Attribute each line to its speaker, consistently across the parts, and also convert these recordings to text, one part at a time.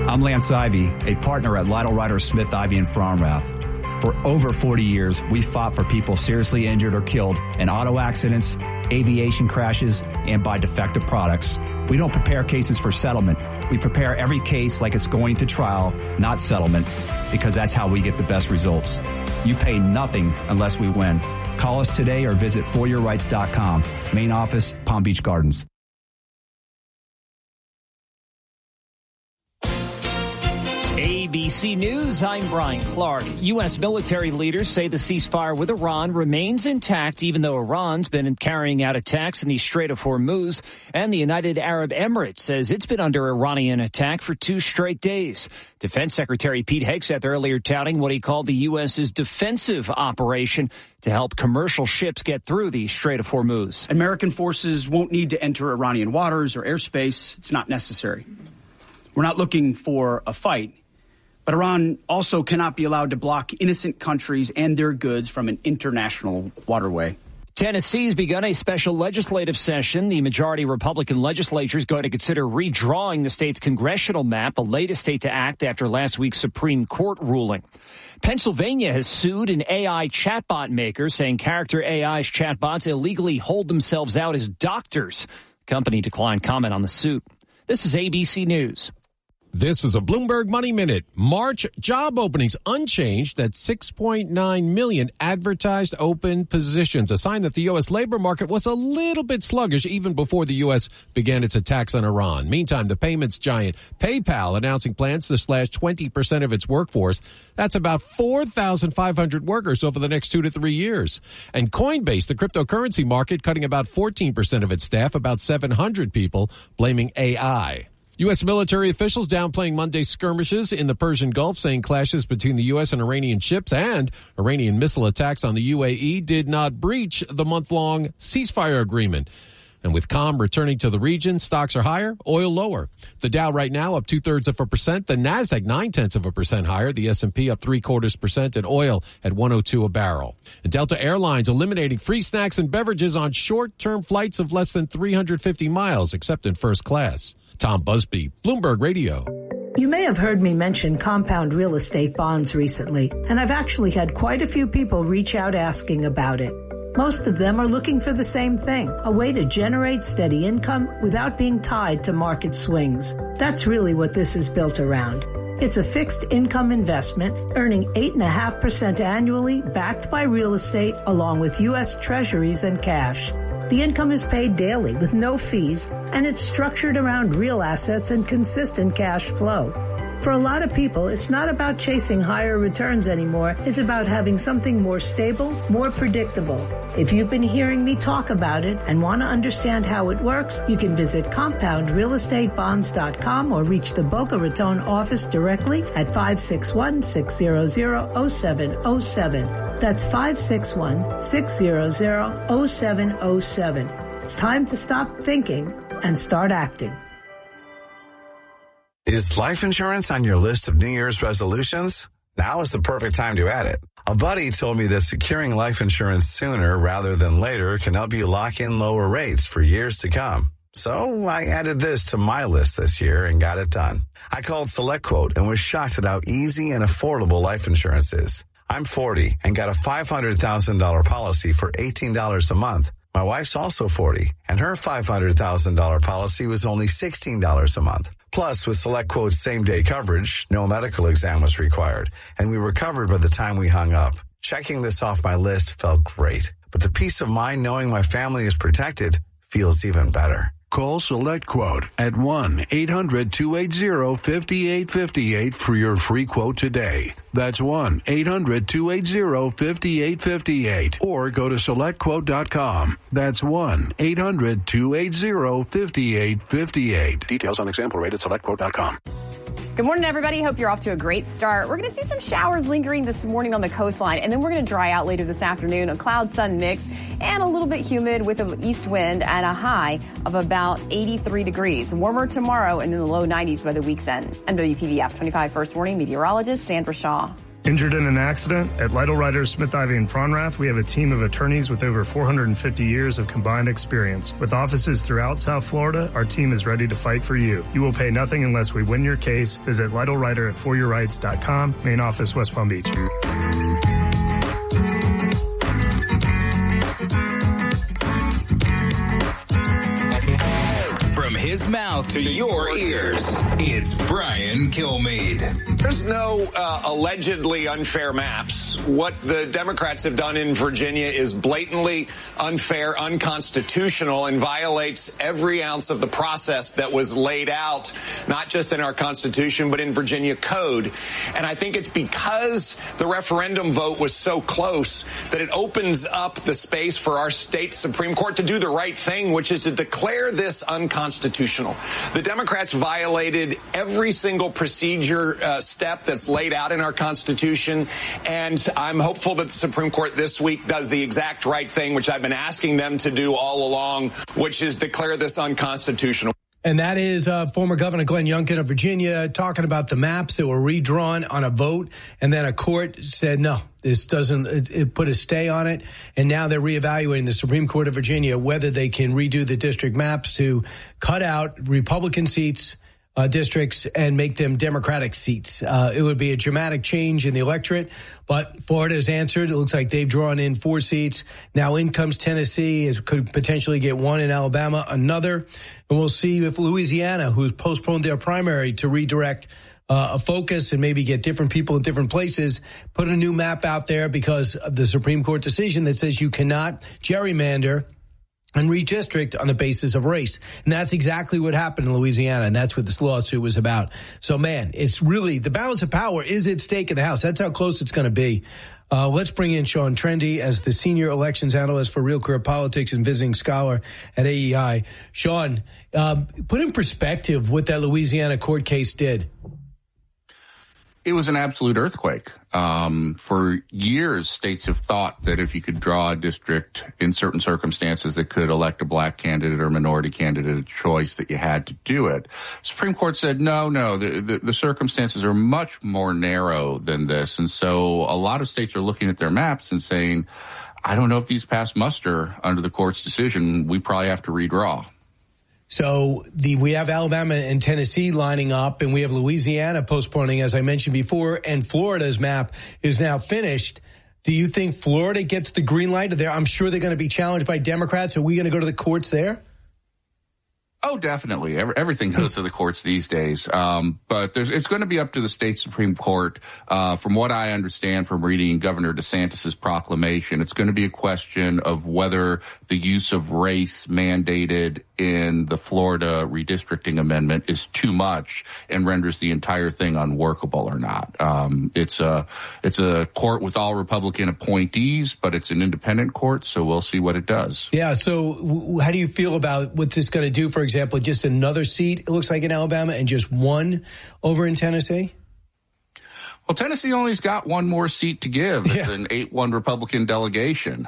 Speaker 1: I'm Lance Ivy, a partner at Lytle Ryder Smith Ivy and Fromrath. For over 40 years, we fought for people seriously injured or killed in auto accidents, aviation crashes, and by defective products. We don't prepare cases for settlement. We prepare every case like it's going to trial, not settlement, because that's how we get the best results. You pay nothing unless we win. Call us today or visit foryourrights.com. Main office, Palm Beach Gardens.
Speaker 2: ABC News, I'm Brian Clark. U.S. military leaders say the ceasefire with Iran remains intact, even though Iran's been carrying out attacks in the Strait of Hormuz. And the United Arab Emirates says it's been under Iranian attack for 2 straight days. Defense Secretary Pete Hegseth earlier touting what he called the U.S.'s defensive operation to help commercial ships get through the Strait of Hormuz.
Speaker 3: American forces won't need to enter Iranian waters or airspace. It's not necessary. We're not looking for a fight. But Iran also cannot be allowed to block innocent countries and their goods from an international waterway.
Speaker 2: Tennessee's begun a special legislative session. The majority Republican legislature is going to consider redrawing the state's congressional map, the latest state to act after last week's Supreme Court ruling. Pennsylvania has sued an AI chatbot maker, saying Character AI's chatbots illegally hold themselves out as doctors. The company declined comment on the suit. This is ABC News.
Speaker 4: This is a Bloomberg Money Minute. March job openings unchanged at 6.9 million advertised open positions, a sign that the U.S. labor market was a little bit sluggish even before the U.S. began its attacks on Iran. Meantime, the payments giant PayPal announcing plans to slash 20% of its workforce. That's about 4,500 workers over the next 2 to 3 years. And Coinbase, the cryptocurrency market, cutting about 14% of its staff, about 700 people, blaming AI. U.S. military officials downplaying Monday's skirmishes in the Persian Gulf, saying clashes between the U.S. and Iranian ships and Iranian missile attacks on the UAE did not breach the month-long ceasefire agreement. And with calm returning to the region, stocks are higher, oil lower. The Dow right now up 0.2%, the Nasdaq 0.9% higher, the S&P up 0.75%, and oil at $102 a barrel. And Delta Airlines eliminating free snacks and beverages on short-term flights of less than 350 miles, except in first class. Tom Busby, Bloomberg Radio.
Speaker 5: You may have heard me mention compound real estate bonds recently, and I've actually had quite a few people reach out asking about it. Most of them are looking for the same thing, a way to generate steady income without being tied to market swings. That's really what this is built around. It's a fixed income investment earning 8.5% annually, backed by real estate along with U.S. Treasuries and cash. The income is paid daily with no fees, and it's structured around real assets and consistent cash flow. For a lot of people, it's not about chasing higher returns anymore. It's about having something more stable, more predictable. If you've been hearing me talk about it and want to understand how it works, you can visit compoundrealestatebonds.com or reach the Boca Raton office directly at 561-600-0707. That's 561-600-0707. It's time to stop thinking and start acting.
Speaker 6: Is life insurance on your list of New Year's resolutions? Now is the perfect time to add it. A buddy told me that securing life insurance sooner rather than later can help you lock in lower rates for years to come. So I added this to my list this year and got it done. I called SelectQuote and was shocked at how easy and affordable life insurance is. I'm 40 and got a $500,000 policy for $18 a month. My wife's also 40, and her $500,000 policy was only $16 a month. Plus, with SelectQuote's same-day coverage, no medical exam was required, and we were covered by the time we hung up. Checking this off my list felt great, but the peace of mind knowing my family is protected feels even better.
Speaker 7: Call SelectQuote at 1-800-280-5858 for your free quote today. That's 1-800-280-5858. Or go to SelectQuote.com. That's 1-800-280-5858. Details on example rate at SelectQuote.com.
Speaker 8: Good morning, everybody. Hope you're off to a great start. We're going to see some showers lingering this morning on the coastline, and then we're going to dry out later this afternoon. A cloud-sun mix and a little bit humid with an east wind and a high of about 83 degrees. Warmer tomorrow and in the low 90s by the week's end. I'm WPVF 25 First Warning meteorologist Sandra Shaw.
Speaker 9: Injured in an accident? At Lytle Ryder Smith Ivy and Fronrath, we have a team of attorneys with over 450 years of combined experience. With offices throughout South Florida, our team is ready to fight for you. You will pay nothing unless we win your case. Visit Lytle Ryder at foryourrights.com. Main office, West Palm Beach.
Speaker 10: From his mouth to your ears, it's Brian Kilmeade.
Speaker 11: There's no allegedly unfair maps. What the Democrats have done in Virginia is blatantly unfair, unconstitutional, and violates every ounce of the process that was laid out, not just in our Constitution, but in Virginia code. And I think it's because the referendum vote was so close that it opens up the space for our state Supreme Court to do the right thing, which is to declare this unconstitutional. The Democrats violated every single procedure step that's laid out in our Constitution, and I'm hopeful that the Supreme Court this week does the exact right thing, which I've been asking them to do all along, which is declare this unconstitutional.
Speaker 12: And that is former Governor Glenn Youngkin of Virginia talking about the maps that were redrawn on a vote, and then a court said, no, this doesn't, it put a stay on it, and now they're reevaluating, the Supreme Court of Virginia, whether they can redo the district maps to cut out Republican seats, districts, and make them Democratic seats. It would be a dramatic change in the electorate, but Florida has answered. It looks like they've drawn in 4 seats. Now in comes Tennessee. It could potentially get 1 in Alabama, another. And we'll see if Louisiana, who's postponed their primary to redirect a focus and maybe get different people in different places, put a new map out there because of the Supreme Court decision that says you cannot gerrymander and redistrict on the basis of race. And that's exactly what happened in Louisiana, and that's what this lawsuit was about. So, man, it's really, the balance of power is at stake in the House. That's how close it's going to be. Let's bring in Sean Trendy as the senior elections analyst for Real Clear Politics and visiting scholar at AEI. Sean, put in perspective what that Louisiana court case did.
Speaker 13: It was an absolute earthquake. For years, states have thought that if you could draw a district in certain circumstances that could elect a black candidate or minority candidate a choice, that you had to do it. Supreme Court said, no, the circumstances are much more narrow than this. And so a lot of states are looking at their maps and saying, I don't know if these pass muster under the court's decision. We probably have to redraw.
Speaker 12: So we have Alabama and Tennessee lining up, and we have Louisiana postponing, as I mentioned before, and Florida's map is now finished. Do you think Florida gets the green light? I'm sure they're going to be challenged by Democrats. Are we going to go to the courts there?
Speaker 13: Oh, definitely. Everything goes to the courts these days. But it's going to be up to the state Supreme Court. From what I understand from reading Governor DeSantis's proclamation, it's going to be a question of whether the use of race mandated in the Florida redistricting amendment is too much and renders the entire thing unworkable or not. It's a court with all Republican appointees, but it's an independent court, so we'll see what it does. Yeah,
Speaker 12: so how do you feel about what this is going to do, for example, just another seat, it looks like, in Alabama and just 1 over in Tennessee?
Speaker 13: Well, Tennessee only's got 1 more seat to give. It's an 8-1 Republican delegation.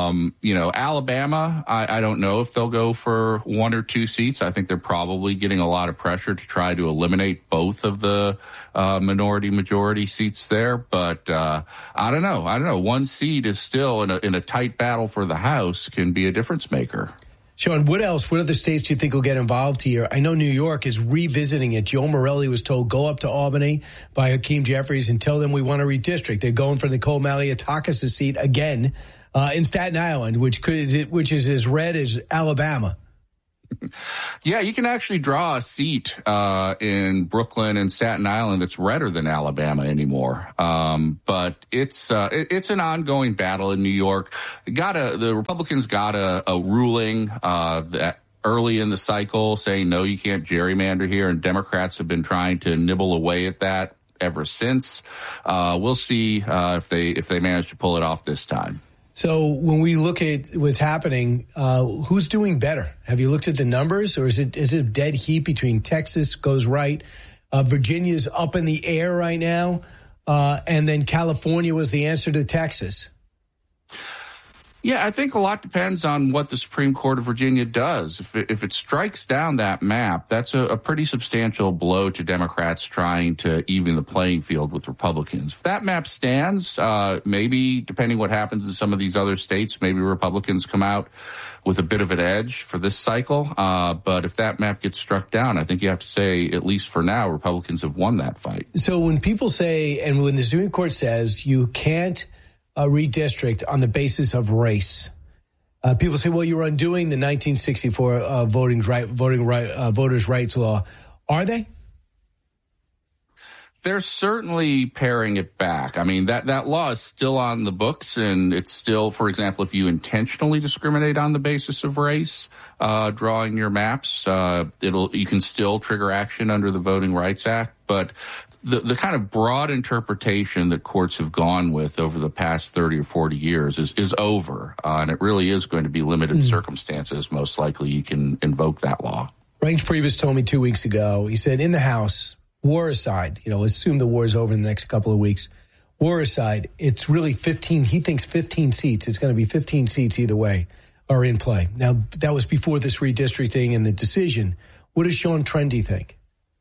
Speaker 13: Alabama, I don't know if they'll go for 1 or 2 seats. I think they're probably getting a lot of pressure to try to eliminate both of the minority-majority seats there. But I don't know. 1 seat is still, in a tight battle for the House, can be a difference maker.
Speaker 12: Sean, what else? What other states do you think will get involved here? I know New York is revisiting it. Joe Morelli was told, go up to Albany by Hakeem Jeffries and tell them we want to redistrict. They're going for Nicole Malliotakis' seat again in Staten Island, which is as red as Alabama.
Speaker 13: Yeah, you can actually draw a seat in Brooklyn and Staten Island that's redder than Alabama anymore. But it's an ongoing battle in New York. The Republicans got a ruling that early in the cycle saying, no, you can't gerrymander here, and Democrats have been trying to nibble away at that ever since. We'll see if they manage to pull it off this time.
Speaker 12: So when we look at what's happening, who's doing better? Have you looked at the numbers, or is it a dead heat between Texas goes right, Virginia's up in the air right now, and then California was the answer to Texas?
Speaker 13: Yeah, I think a lot depends on what the Supreme Court of Virginia does. If it strikes down that map, that's a pretty substantial blow to Democrats trying to even the playing field with Republicans. If that map stands, maybe, depending what happens in some of these other states, maybe Republicans come out with a bit of an edge for this cycle. But if that map gets struck down, I think you have to say, at least for now, Republicans have won that fight.
Speaker 12: So when people say, and when the Supreme Court says you can't redistrict on the basis of race, people say, well, you're undoing the 1964 voters' rights law. Are they?
Speaker 13: They're certainly paring it back. I mean, that law is still on the books, and it's still, for example, if you intentionally discriminate on the basis of race, drawing your maps, you can still trigger action under the Voting Rights Act. But the kind of broad interpretation that courts have gone with over the past 30 or 40 years is over, and it really is going to be limited circumstances. Most likely you can invoke that law.
Speaker 12: Reince Priebus told me 2 weeks ago, he said, in the House, war aside, assume the war is over in the next couple of weeks, war aside, it's really 15, he thinks 15 seats, it's going to be 15 seats either way, are in play. Now, that was before this redistricting and the decision. What does Sean Trende think?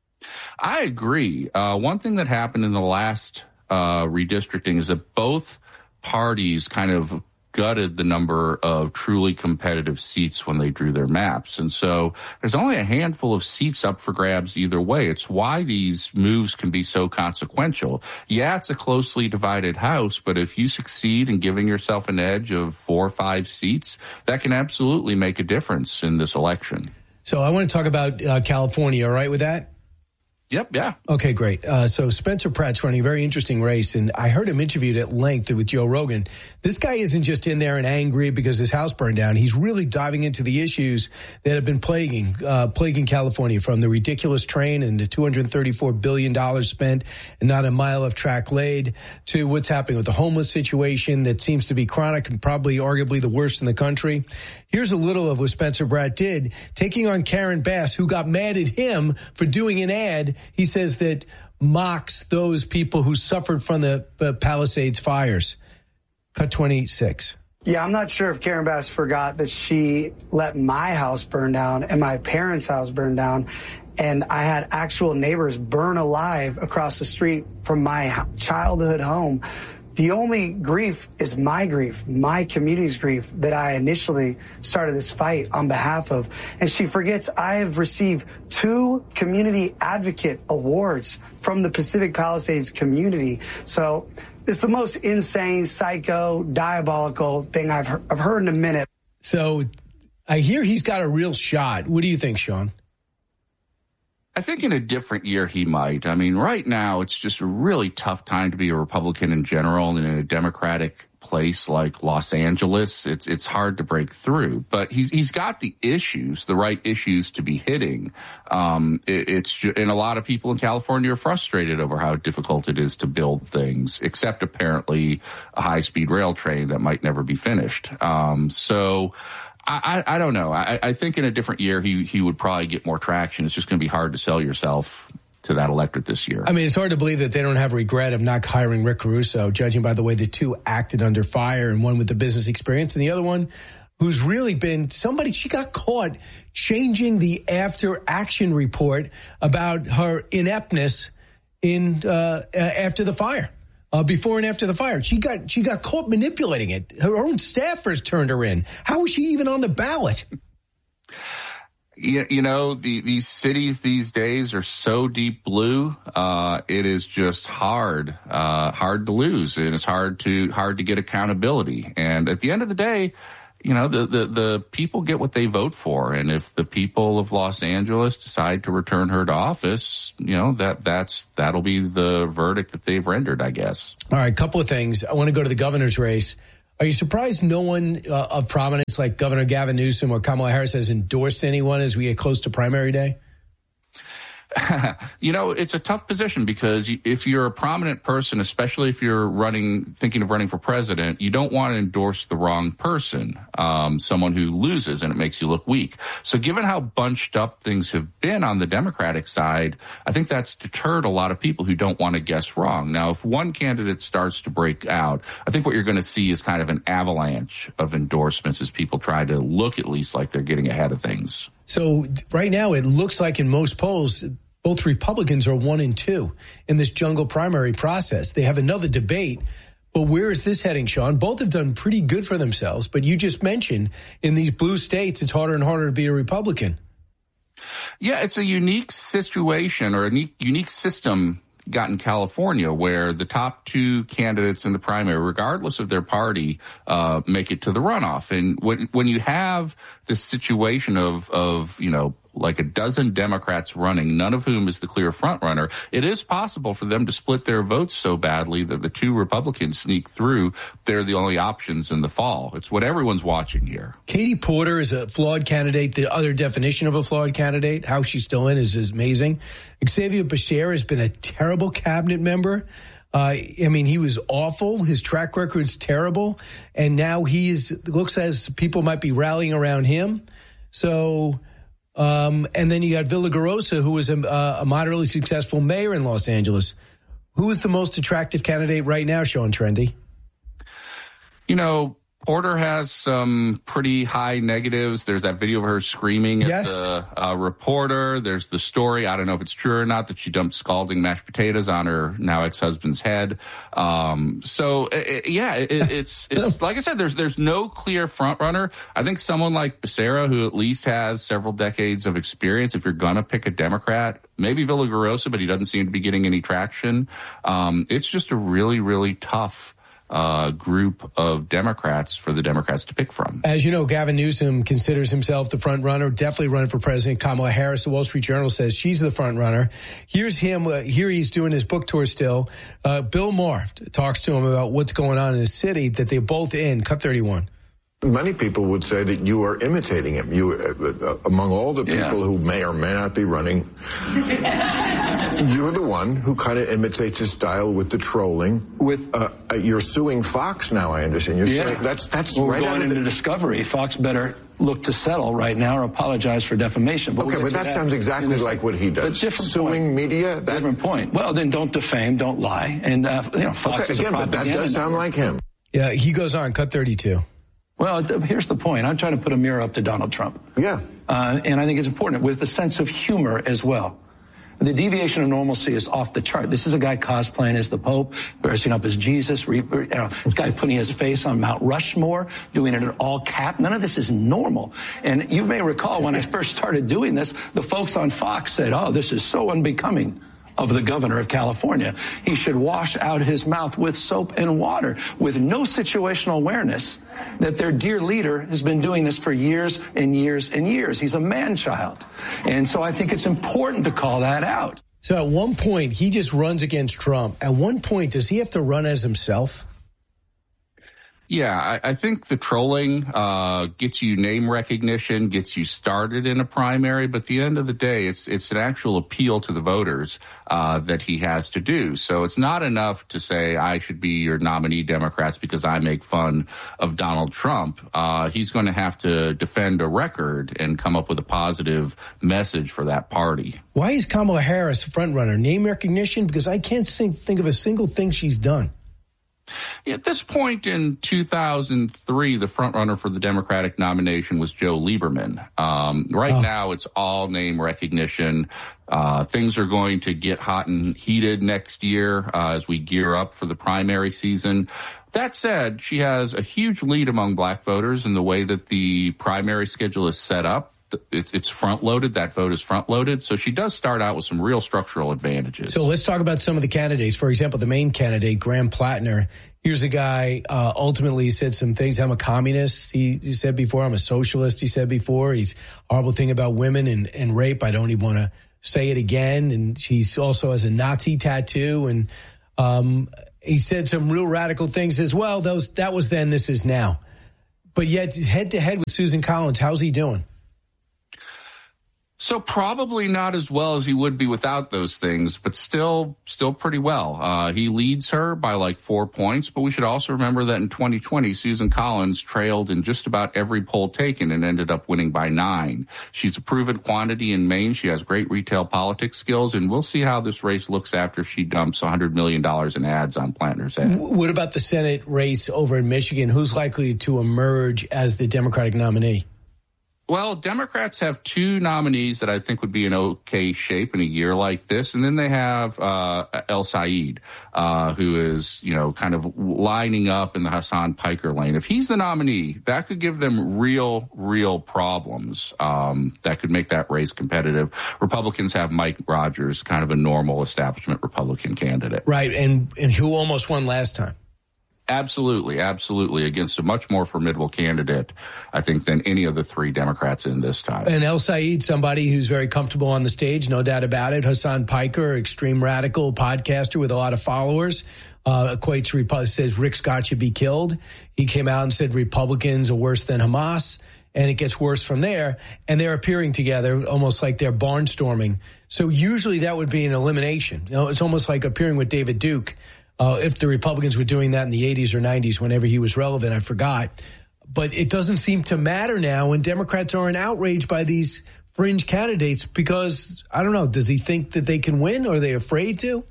Speaker 13: I agree. One thing that happened in the last redistricting is that both parties kind of gutted the number of truly competitive seats when they drew their maps. And so there's only a handful of seats up for grabs either way. It's why these moves can be so consequential. Yeah, it's a closely divided House, but if you succeed in giving yourself an edge of 4 or 5 seats, that can absolutely make a difference in this election.
Speaker 12: So I want to talk about California. All right with that?
Speaker 13: Yep, yeah.
Speaker 12: Okay, great. So Spencer Pratt's running a very interesting race, and I heard him interviewed at length with Joe Rogan. This guy isn't just in there and angry because his house burned down. He's really diving into the issues that have been plaguing California, from the ridiculous train and the $234 billion spent and not a mile of track laid, to what's happening with the homeless situation that seems to be chronic and probably arguably the worst in the country. Here's a little of what Spencer Pratt did, taking on Karen Bass, who got mad at him for doing an ad, he says, that mocks those people who suffered from the Palisades fires. Cut 26.
Speaker 14: Yeah, I'm not sure if Karen Bass forgot that she let my house burn down and my parents' house burn down. And I had actual neighbors burn alive across the street from my childhood home. The only grief is my grief, my community's grief, that I initially started this fight on behalf of. And she forgets I have received 2 community advocate awards from the Pacific Palisades community. So it's the most insane, psycho, diabolical thing I've heard in a minute.
Speaker 12: So I hear he's got a real shot. What do you think, Sean?
Speaker 13: I think in a different year he might. I mean, right now it's just a really tough time to be a Republican in general, and in a Democratic place like Los Angeles, it's hard to break through. But he's got the issues, the right issues to be hitting. And a lot of people in California are frustrated over how difficult it is to build things, except apparently a high-speed rail train that might never be finished. I don't know. I think in a different year, he would probably get more traction. It's just going to be hard to sell yourself to that electorate this year.
Speaker 12: I mean, it's hard to believe that they don't have regret of not hiring Rick Caruso, judging by the way the two acted under fire, and one with the business experience and the other one who's really been somebody. She got caught changing the after action report about her ineptness in after the fire. Before and after the fire. She got caught manipulating it. Her own staffers turned her in. How was she even on the ballot?
Speaker 13: You know, these cities these days are so deep blue. It is just hard to lose, and it's hard to get accountability. And at the end of the day, you know, the people get what they vote for. And if the people of Los Angeles decide to return her to office, you know, that'll be the verdict that they've rendered, I guess.
Speaker 12: All right, a couple of things. I want to go to the governor's race. Are you surprised no one of prominence like Governor Gavin Newsom or Kamala Harris has endorsed anyone as we get close to primary day?
Speaker 13: It's a tough position because if you're a prominent person, especially if you're thinking of running for president, you don't want to endorse the wrong person, someone who loses and it makes you look weak. So given how bunched up things have been on the Democratic side, I think that's deterred a lot of people who don't want to guess wrong. Now, if one candidate starts to break out, I think what you're going to see is kind of an avalanche of endorsements as people try to look at least like they're getting ahead of things.
Speaker 12: So right now it looks like in most polls, both Republicans are 1 and 2 in this jungle primary process. They have another debate. But where is this heading, Sean? Both have done pretty good for themselves. But you just mentioned in these blue states, it's harder and harder to be a Republican.
Speaker 13: Yeah, it's a unique situation or a unique system got in California where the top 2 candidates in the primary, regardless of their party, make it to the runoff. And when you have this situation of like a dozen Democrats running, none of whom is the clear front runner, it is possible for them to split their votes so badly that the 2 Republicans sneak through. They're the only options in the fall. It's what everyone's watching here.
Speaker 12: Katie Porter is a flawed candidate. The other definition of a flawed candidate, how she's still in, is amazing. Xavier Becerra has been a terrible cabinet member. He was awful. His track record's terrible. And now looks as people might be rallying around him. So... and then you got Villagrosa, who was a moderately successful mayor in Los Angeles. Who is the most attractive candidate right now, Sean Trendy?
Speaker 13: Porter has some pretty high negatives. There's that video of her screaming at the reporter. There's the story, I don't know if it's true or not, that she dumped scalding mashed potatoes on her now ex-husband's head. It's like I said, there's no clear front runner. I think someone like Becerra, who at least has several decades of experience, if you're going to pick a Democrat, maybe Villagrosa, but he doesn't seem to be getting any traction. It's just a really, really tough group of Democrats for the Democrats to pick from.
Speaker 12: As you know, Gavin Newsom considers himself the front runner, definitely running for president. Kamala Harris, the Wall Street Journal, says she's the front runner. Here's him. Here he's doing his book tour still. Bill Maher talks to him about what's going on in his city that they're both in. Cut 31.
Speaker 15: Many people would say that you are imitating him. You, among all the people who may or may not be running, you're the one who kind of imitates his style with the trolling. You're suing Fox now, I understand. You're suing, that's right
Speaker 16: going into discovery. Fox better look to settle right now or apologize for defamation.
Speaker 15: But that sounds exactly like what he does. Suing media?
Speaker 16: Different point. Well, then don't defame, don't lie. And, Fox is a propaganda
Speaker 15: but that does sound like him.
Speaker 12: Yeah, he goes on. Cut 32.
Speaker 16: Well, here's the point. I'm trying to put a mirror up to Donald Trump.
Speaker 15: Yeah.
Speaker 16: And I think it's important with a sense of humor as well. The deviation of normalcy is off the chart. This is a guy cosplaying as the Pope, dressing up as Jesus. This guy putting his face on Mount Rushmore, doing it in all cap. None of this is normal. And you may recall when I first started doing this, the folks on Fox said, oh, this is so unbecoming of the governor of California. He should wash out his mouth with soap and water, with no situational awareness that their dear leader has been doing this for years and years and years. He's a man-child. And so I think it's important to call that out.
Speaker 12: So at one point, he just runs against Trump. At one point, does he have to run as himself?
Speaker 13: Yeah, I think the trolling gets you name recognition, gets you started in a primary, but at the end of the day, it's an actual appeal to the voters that he has to do. So it's not enough to say I should be your nominee, Democrats, because I make fun of Donald Trump. He's going to have to defend a record and come up with a positive message for that party.
Speaker 12: Why is Kamala Harris a front runner? Name recognition? Because I can't think of a single thing she's done.
Speaker 13: At this point in 2003, the frontrunner for the Democratic nomination was Joe Lieberman. Now, it's all name recognition. Things are going to get hot and heated next year as we gear up for the primary season. That said, she has a huge lead among black voters in the way that the primary schedule is set up. It's front-loaded. That vote is front-loaded. So she does start out with some real structural advantages.
Speaker 12: So let's talk about some of the candidates. For example, the main candidate, Graham Plattner. Here's a guy, ultimately said some things. I'm a communist, he said before. I'm a socialist, he said before. He's horrible thing about women and rape. I don't even want to say it again. And she also has a Nazi tattoo. And he said some real radical things as well. That was then, this is now. But yet, head-to-head with Susan Collins, how's he doing?
Speaker 13: So probably not as well as he would be without those things, but still pretty well. He leads her by like 4 points, but we should also remember that in 2020, Susan Collins trailed in just about every poll taken and ended up winning by 9. She's a proven quantity in Maine. She has great retail politics skills, and we'll see how this race looks after she dumps $100 million in ads on Plantner's head.
Speaker 12: What about the Senate race over in Michigan? Who's likely to emerge as the Democratic nominee?
Speaker 13: Well, Democrats have 2 nominees that I think would be in okay shape in a year like this. And then they have El Said, who is, kind of lining up in the Hassan Piker lane. If he's the nominee, that could give them real problems that could make that race competitive. Republicans have Mike Rogers, kind of a normal establishment Republican candidate.
Speaker 12: Right, and who almost won last time.
Speaker 13: Absolutely, against a much more formidable candidate, I think, than any of the 3 Democrats in this time.
Speaker 12: And El Said, somebody who's very comfortable on the stage, no doubt about it. Hassan Piker, extreme radical podcaster with a lot of followers, says Rick Scott should be killed. He came out and said Republicans are worse than Hamas, and it gets worse from there. And they're appearing together almost like they're barnstorming. So usually that would be an elimination. It's almost like appearing with David Duke. If the Republicans were doing that in the 80s or 90s, whenever he was relevant, I forgot. But it doesn't seem to matter now when Democrats aren't outraged by these fringe candidates because, I don't know, does he think that they can win or are they afraid to?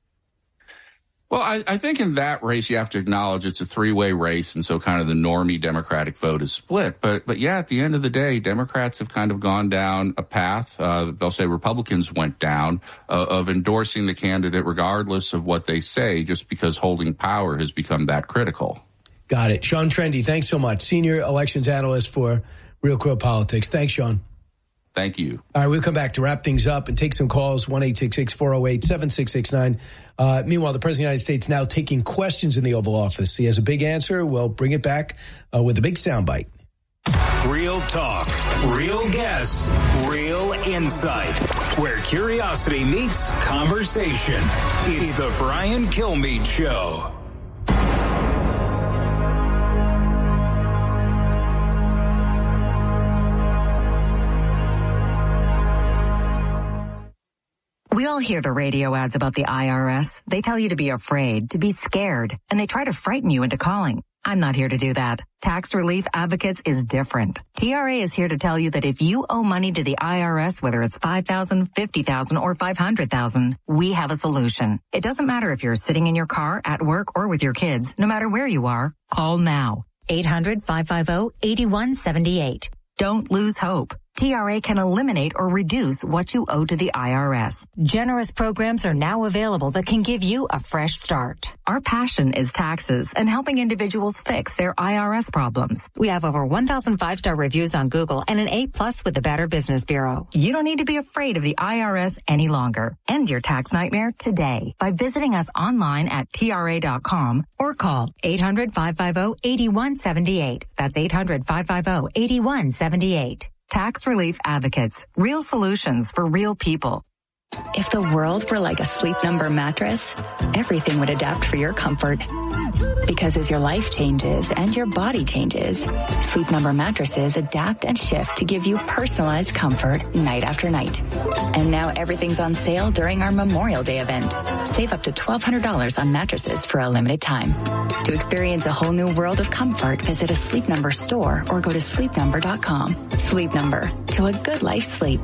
Speaker 13: Well, I think in that race, you have to acknowledge it's a 3-way race. And so kind of the normie Democratic vote is split. But yeah, at the end of the day, Democrats have kind of gone down a path. They'll say Republicans went down of endorsing the candidate regardless of what they say, just because holding power has become that critical.
Speaker 12: Got it. Sean Trendy, thanks so much. Senior elections analyst for Real Clear Politics. Thanks, Sean.
Speaker 13: Thank you.
Speaker 12: All right, we'll come back to wrap things up and take some calls, 1-866-408-7669. Meanwhile, the President of the United States now taking questions in the Oval Office. He has a big answer. We'll bring it back with a big soundbite.
Speaker 10: Real talk, real guests, real insight. Where curiosity meets conversation. It's the Brian Kilmeade Show.
Speaker 17: We all hear the radio ads about the IRS. They tell you to be afraid, to be scared, and they try to frighten you into calling. I'm not here to do that. Tax Relief Advocates is different. TRA is here to tell you that if you owe money to the IRS, whether it's $5,000, $50,000, or $500,000, we have a solution. It doesn't matter if you're sitting in your car, at work, or with your kids. No matter where you are, call now. 800-550-8178. Don't lose hope. TRA can eliminate or reduce what you owe to the IRS. Generous programs are now available that can give you a fresh start. Our passion is taxes and helping individuals fix their IRS problems. We have over 1,000 5-star reviews on Google and an A+ with the Better Business Bureau. You don't need to be afraid of the IRS any longer. End your tax nightmare today by visiting us online at TRA.com or call 800-550-8178. That's 800-550-8178. Tax Relief Advocates. Real solutions for real people.
Speaker 18: If the world were like a Sleep Number mattress, everything would adapt for your comfort. Because as your life changes and your body changes, Sleep Number mattresses adapt and shift to give you personalized comfort night after night. And now everything's on sale during our Memorial Day event. Save up to $1,200 on mattresses for a limited time. To experience a whole new world of comfort, visit a Sleep Number store or go to sleepnumber.com. Sleep Number, to a good life sleep.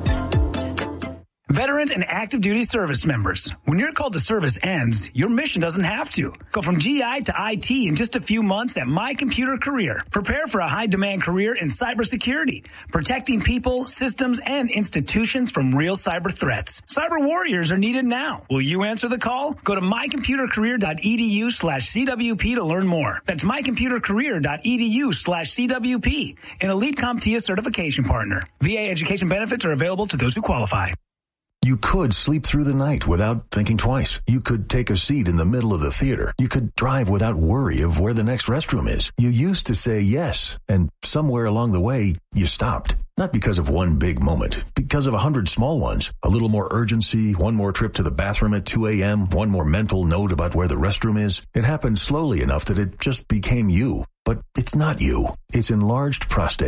Speaker 19: Veterans and active duty service members, when your call to service ends, your mission doesn't have to. Go from GI to IT in just a few months at My Computer Career. Prepare for a high-demand career in cybersecurity, protecting people, systems, and institutions from real cyber threats. Cyber warriors are needed now. Will you answer the call? Go to mycomputercareer.edu/CWP to learn more. That's mycomputercareer.edu/CWP, an Elite CompTIA certification partner. VA education benefits are available to those who qualify.
Speaker 20: You could sleep through the night without thinking twice. You could take a seat in the middle of the theater. You could drive without worry of where the next restroom is. You used to say yes, and somewhere along the way, you stopped. Not because of one big moment, because of 100 small ones. A little more urgency, one more trip to the bathroom at 2 a.m., one more mental note about where the restroom is. It happened slowly enough that it just became you. But it's not you. It's enlarged prostate.